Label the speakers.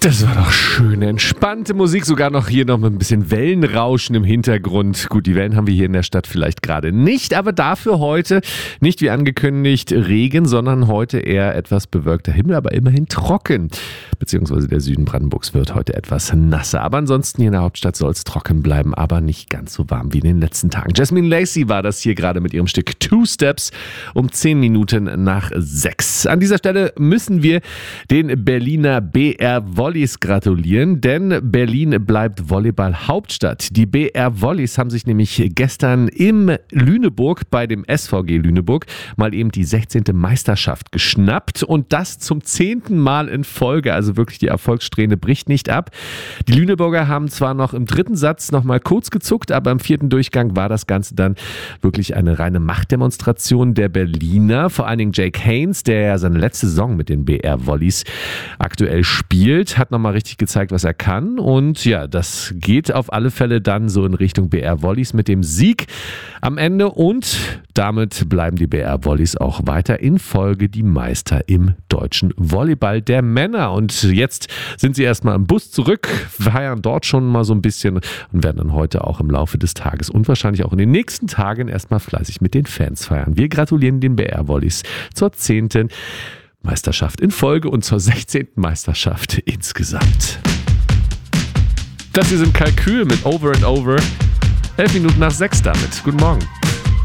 Speaker 1: Das war doch schöne, entspannte Musik, sogar noch hier noch mit ein bisschen Wellenrauschen im Hintergrund. Gut, die Wellen haben wir hier in der Stadt vielleicht gerade nicht, aber dafür heute nicht wie angekündigt Regen, sondern heute eher etwas bewölkter Himmel, aber immerhin trocken. Beziehungsweise der Süden Brandenburgs wird heute etwas nasser. Aber ansonsten hier in der Hauptstadt soll es trocken bleiben, aber nicht ganz so warm wie in den letzten Tagen. Jasmine Lacey war das hier gerade mit ihrem Stück Two Steps um 10 Minuten nach 6. An dieser Stelle müssen wir den Berliner BR Volleys gratulieren, denn Berlin bleibt Volleyball-Hauptstadt. Die BR Volleys haben sich nämlich gestern im Lüneburg bei dem SVG Lüneburg mal eben die 16. Meisterschaft geschnappt und das zum 10. Mal in Folge. Also wirklich die Erfolgssträhne bricht nicht ab. Die Lüneburger haben zwar noch im 3. Satz noch mal kurz gezuckt, aber im 4. Durchgang war das Ganze dann wirklich eine reine Machtdemonstration der Berliner. Vor allen Dingen Jake Haynes, der ja seine letzte Saison mit den BR Volleys aktuell spielt, hat nochmal richtig gezeigt, was er kann. Und ja, das geht auf alle Fälle dann so in Richtung BR Volleys mit dem Sieg am Ende. Und damit bleiben die BR Volleys auch weiter in Folge die Meister im deutschen Volleyball der Männer. Und jetzt sind sie erstmal im Bus zurück, feiern dort schon mal so ein bisschen und werden dann heute auch im Laufe des Tages und wahrscheinlich auch in den nächsten Tagen erstmal fleißig mit den Fans feiern. Wir gratulieren den BR Volleys zur 10. Meisterschaft in Folge und zur 16. Meisterschaft insgesamt. Das hier sind Kalkül mit Over and Over. 11 Minuten nach 6 damit. Guten Morgen.